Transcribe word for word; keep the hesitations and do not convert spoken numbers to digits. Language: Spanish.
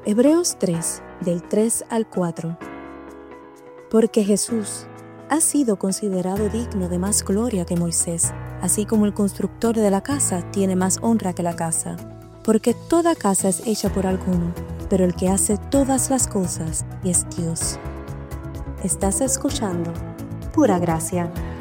Hebreos tres, del tres al cuatro. Porque Jesús ha sido considerado digno de más gloria que Moisés, así como el constructor de la casa tiene más honra que la casa. Porque toda casa es hecha por alguno, pero el que hace todas las cosas es Dios. Estás escuchando Pura Gracia.